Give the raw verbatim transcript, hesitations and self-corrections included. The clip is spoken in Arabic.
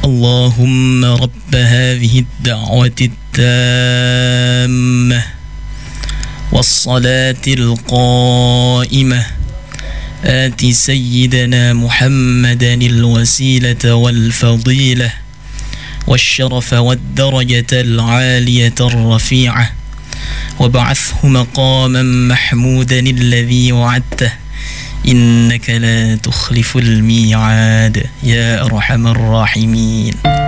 اللهم رب هذه الدعوة التامة والصلاة القائمة آت سيدنا محمدا الوسيلة والفضيلة والشرف والدرجة العالية الرفيعة وابعثه مقاما محمودا الذي وعدته إنك لا تخلف الميعاد يا أرحم الراحمين.